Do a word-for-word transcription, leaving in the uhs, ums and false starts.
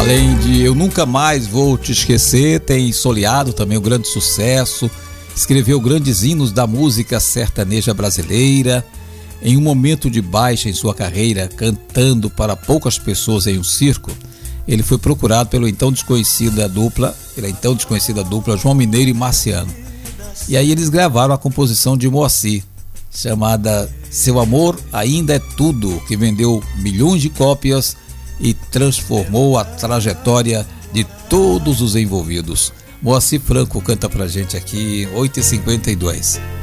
Além de Eu Nunca Mais Vou Te Esquecer, tem Soleado também, um grande sucesso. Escreveu grandes hinos da música sertaneja brasileira. Em um momento de baixa em sua carreira, cantando para poucas pessoas em um circo, ele foi procurado pelo então desconhecida dupla, pela então desconhecida dupla João Mineiro e Marciano. E aí eles gravaram a composição de Moacir, chamada Seu Amor Ainda É Tudo, que vendeu milhões de cópias e transformou a trajetória de todos os envolvidos. Moacir Franco canta pra gente aqui, oito e cinquenta e dois.